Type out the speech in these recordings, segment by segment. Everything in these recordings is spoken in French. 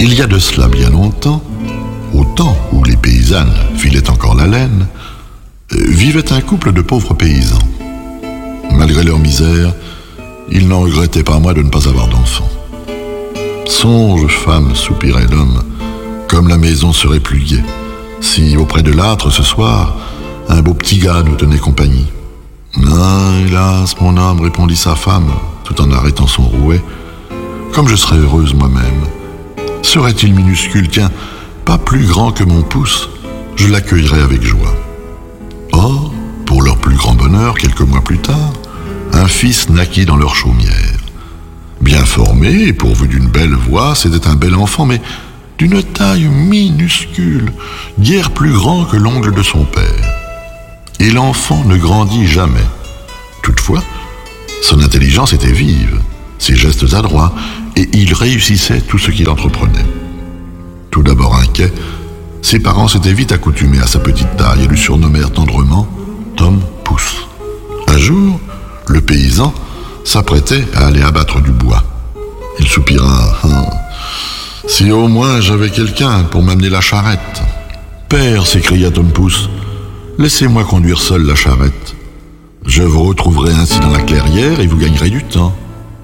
Il y a de cela bien longtemps, au temps où les paysannes filaient encore la laine, vivait un couple de pauvres paysans. Malgré leur misère, ils n'en regrettaient pas moins de ne pas avoir d'enfants. Songe, femme, soupirait l'homme, comme la maison serait plus gaie, si auprès de l'âtre ce soir, un beau petit gars nous tenait compagnie. Ah, hélas, mon âme, répondit sa femme, tout en arrêtant son rouet, comme je serais heureuse moi-même. Serait-il minuscule, tiens, pas plus grand que mon pouce, je l'accueillerais avec joie. Or, pour leur plus grand bonheur, quelques mois plus tard, un fils naquit dans leur chaumière. Bien formé et pourvu d'une belle voix, c'était un bel enfant, mais d'une taille minuscule, guère plus grand que l'ongle de son père. Et l'enfant ne grandit jamais. Toutefois, son intelligence était vive, ses gestes adroits, et il réussissait tout ce qu'il entreprenait. Tout d'abord inquiet, ses parents s'étaient vite accoutumés à sa petite taille et le surnommèrent tendrement Tom Pouce. Un jour, le paysan s'apprêtait à aller abattre du bois. Il soupira. « Si au moins j'avais quelqu'un pour m'amener la charrette. »« Père, s'écria Tom Pouce, laissez-moi conduire seul la charrette. Je vous retrouverai ainsi dans la clairière et vous gagnerez du temps. »«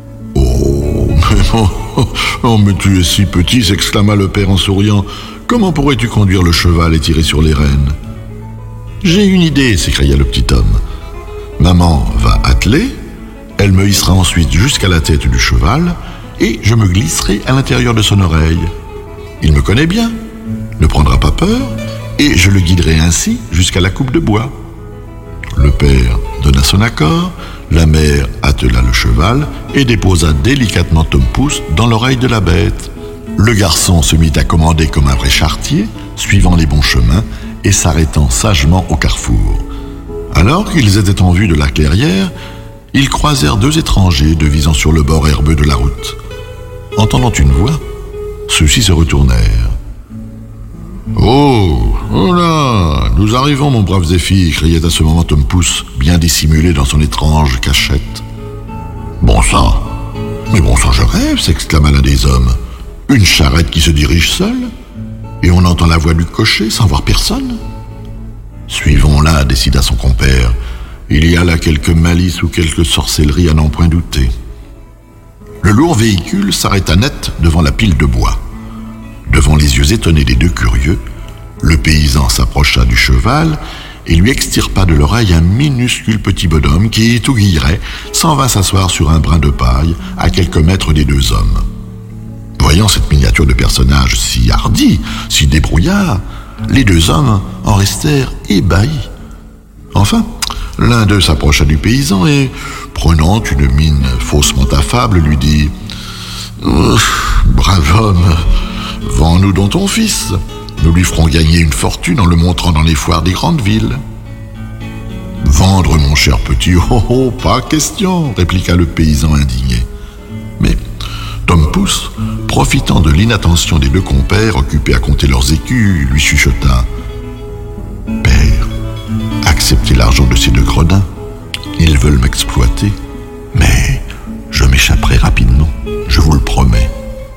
Oh, mais tu es si petit, s'exclama le père en souriant. Comment pourrais-tu conduire le cheval et tirer sur les rênes ?»« J'ai une idée, s'écria le petit homme. Maman va atteler, elle me hissera ensuite jusqu'à la tête du cheval et je me glisserai à l'intérieur de son oreille. Il me connaît bien, ne prendra pas peur et je le guiderai ainsi jusqu'à la coupe de bois. » Le père donna son accord, la mère attela le cheval et déposa délicatement Tom Pouce dans l'oreille de la bête. Le garçon se mit à commander comme un vrai charretier, suivant les bons chemins et s'arrêtant sagement au carrefour. Alors qu'ils étaient en vue de la clairière, ils croisèrent deux étrangers devisant sur le bord herbeux de la route. Entendant une voix, ceux-ci se retournèrent. « Oh, oh là, nous arrivons, mon brave Zéphyr !» criait à ce moment Tom Pouce, bien dissimulé dans son étrange cachette. « Bon sang, mais bon sang, je rêve !» s'exclama l'un des hommes. « Une charrette qui se dirige seule, et on entend la voix du cocher sans voir personne ?» « Suivons-la, décida son compère. Il y a là quelque malice ou quelque sorcellerie à n'en point douter. » Le lourd véhicule s'arrêta net devant la pile de bois. Devant les yeux étonnés des deux curieux, le paysan s'approcha du cheval et lui extirpa de l'oreille un minuscule petit bonhomme qui, tout guilleret, s'en vint s'asseoir sur un brin de paille à quelques mètres des deux hommes. Voyant cette miniature de personnage si hardi, si débrouillard, les deux hommes en restèrent ébahis. Enfin, l'un d'eux s'approcha du paysan et, prenant une mine faussement affable, lui dit « Brave homme, vends-nous donc ton fils. Nous lui ferons gagner une fortune en le montrant dans les foires des grandes villes. »« Vendre, mon cher petit, oh, pas question, répliqua le paysan indigné. Mais Tom Pouce, profitant de l'inattention des deux compères occupés à compter leurs écus, lui chuchota « Père, acceptez l'argent de ces deux gredins. Ils veulent m'exploiter, mais je m'échapperai rapidement, je vous le promets. »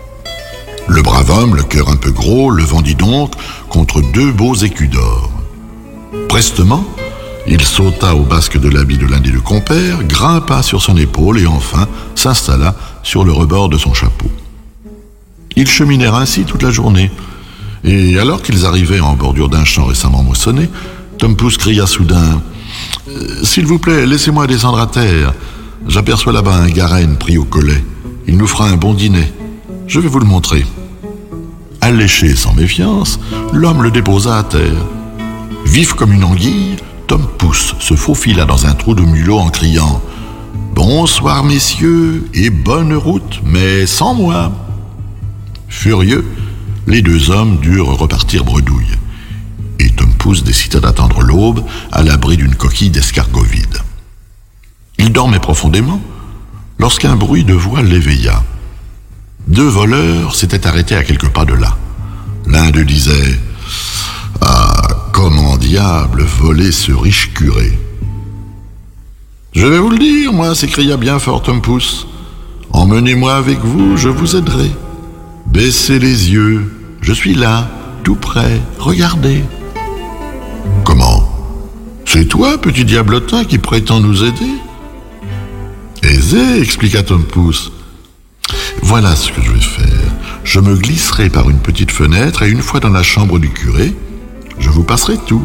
Le brave homme, le cœur un peu gros, le vendit donc contre 2 beaux écus d'or. Prestement, il sauta au basque de l'habit de l'un des deux compères, grimpa sur son épaule et enfin s'installa sur le rebord de son chapeau. Ils cheminèrent ainsi toute la journée, et alors qu'ils arrivaient en bordure d'un champ récemment moissonné, Tom Pouce cria soudain « S'il vous plaît, laissez-moi descendre à terre. J'aperçois là-bas un garenne pris au collet. Il nous fera un bon dîner. Je vais vous le montrer. » Alléché sans méfiance, l'homme le déposa à terre. Vif comme une anguille, Tom Pouce se faufila dans un trou de mulot en criant « Bonsoir, messieurs, et bonne route, mais sans moi !» Furieux, les deux hommes durent repartir bredouille. Et Tom Pouce décida d'attendre l'aube à l'abri d'une coquille d'escargot vide. Il dormait profondément lorsqu'un bruit de voix l'éveilla. 2 voleurs s'étaient arrêtés à quelques pas de là. L'un d'eux disait « Ah, comment diable voler ce riche curé !»« Je vais vous le dire, moi !» s'écria bien fort Tom Pouce. « Emmenez-moi avec vous, je vous aiderai. Baissez les yeux, je suis là, tout près, regardez. Comment? C'est toi, petit diablotin, qui prétend nous aider? Aisé, expliqua Tom Pouce. Voilà ce que je vais faire. Je me glisserai par une petite fenêtre et une fois dans la chambre du curé, je vous passerai tout.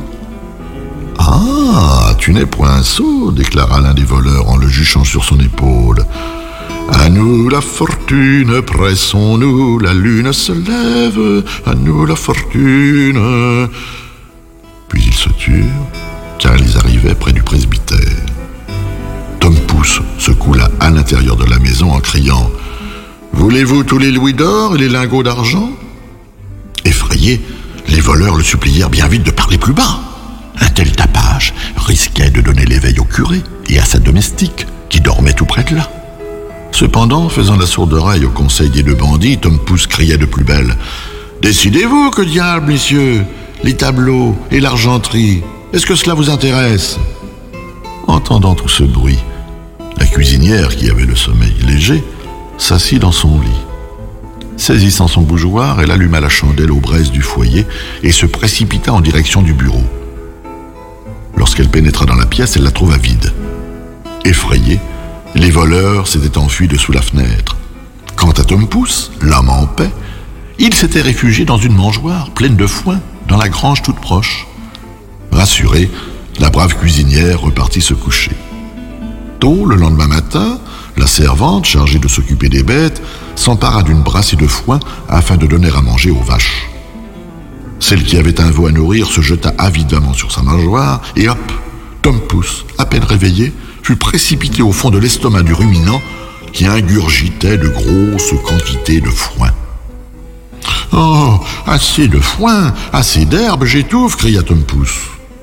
Ah, tu n'es point sot, déclara l'un des voleurs en le juchant sur son épaule. À nous la fortune, pressons-nous, la lune se lève, à nous la fortune. Puis ils se turent, car ils arrivaient près du presbytère. Tom Pouce se coula à l'intérieur de la maison en criant « Voulez-vous tous les louis d'or et les lingots d'argent ?» Effrayés, les voleurs le supplièrent bien vite de parler plus bas. Un tel tapage risquait de donner l'éveil au curé et à sa domestique, qui dormait tout près de là. Cependant, faisant la sourde oreille au conseil des deux bandits, Tom Pouce criait de plus belle « Décidez-vous, que diable, messieurs, les tableaux et l'argenterie, est-ce que cela vous intéresse ?» Entendant tout ce bruit, la cuisinière, qui avait le sommeil léger, s'assit dans son lit. Saisissant son bougeoir, elle alluma la chandelle aux braises du foyer et se précipita en direction du bureau. Lorsqu'elle pénétra dans la pièce, elle la trouva vide. Effrayés, les voleurs s'étaient enfuis de sous la fenêtre. Quant à Tom Pouce, l'homme en paix, il s'était réfugié dans une mangeoire pleine de foin, dans la grange toute proche. Rassurée, la brave cuisinière repartit se coucher. Tôt, le lendemain matin, la servante, chargée de s'occuper des bêtes, s'empara d'une brassée de foin afin de donner à manger aux vaches. Celle qui avait un veau à nourrir se jeta avidement sur sa mangeoire et hop, Tom Pouce, à peine réveillé, fut précipité au fond de l'estomac du ruminant qui ingurgitait de grosses quantités de foin. « Oh, assez de foin, assez d'herbe, j'étouffe !» cria Tom Pouce.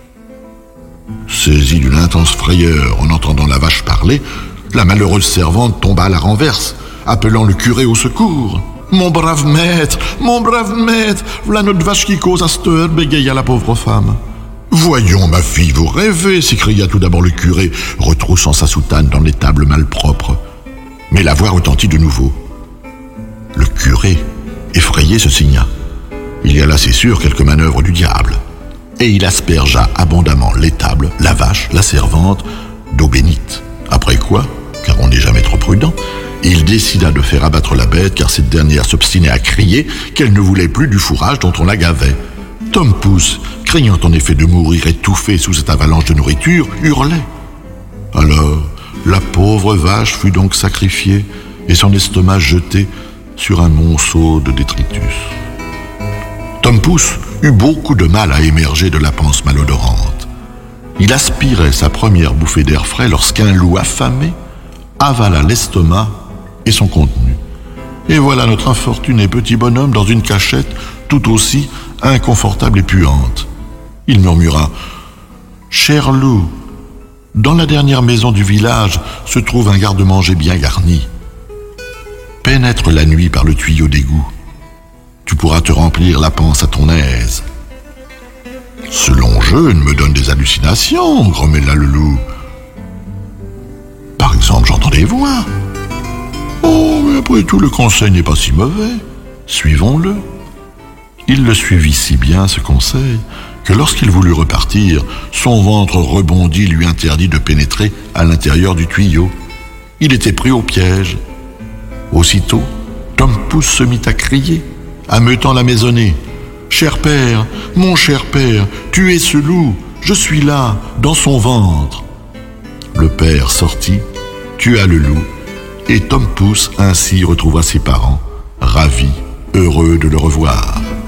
Saisie d'une intense frayeur en entendant la vache parler, la malheureuse servante tomba à la renverse, appelant le curé au secours. « Mon brave maître, voilà notre vache qui cause à cette heure !» bégaya la pauvre femme. « Voyons, ma fille, vous rêvez !» s'écria tout d'abord le curé, retroussant sa soutane dans l'étable malpropre. Mais la voix retentit de nouveau. Le curé, effrayé, se signa. Il y a là, c'est sûr, quelques manœuvres du diable. Et il aspergea abondamment l'étable, la vache, la servante, d'eau bénite. Après quoi, car on n'est jamais trop prudent, il décida de faire abattre la bête, car cette dernière s'obstinait à crier qu'elle ne voulait plus du fourrage dont on la gavait. Tom Pouce, craignant en effet de mourir étouffé sous cette avalanche de nourriture, hurlait. Alors, la pauvre vache fut donc sacrifiée et son estomac jeté sur un monceau de détritus. Tom Pouce eut beaucoup de mal à émerger de la panse malodorante. Il aspirait sa première bouffée d'air frais lorsqu'un loup affamé avala l'estomac et son contenu. Et voilà notre infortuné petit bonhomme dans une cachette tout aussi inconfortable et puante. Il murmura « Cher loup, dans la dernière maison du village se trouve un garde-manger bien garni. Pénètre la nuit par le tuyau d'égout. Tu pourras te remplir la panse à ton aise. » « Ce long jeûne me donne des hallucinations, grommela le loup. Par exemple, j'entends des voix. Oh, mais après tout, le conseil n'est pas si mauvais. Suivons-le. » Il le suivit si bien, ce conseil, que lorsqu'il voulut repartir, son ventre rebondi lui interdit de pénétrer à l'intérieur du tuyau. Il était pris au piège. Aussitôt, Tom Pouce se mit à crier, ameutant la maisonnée. « Cher père, mon cher père, tuez ce loup, je suis là, dans son ventre. » Le père sortit, tua le loup, et Tom Pouce ainsi retrouva ses parents, ravis, heureux de le revoir.